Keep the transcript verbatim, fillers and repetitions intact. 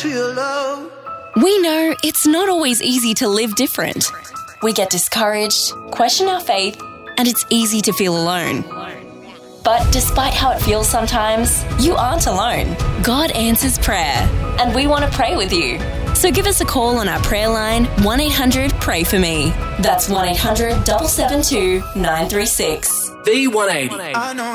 to your love. We know it's not always easy to live different. We get discouraged, question our faith, and it's easy to feel alone. But despite how it feels sometimes, you aren't alone. God answers prayer, and we want to pray with you. So give us a call on our prayer line, one eight hundred pray for me. That's one eight hundred seven seven two nine three six. V one eighty. I know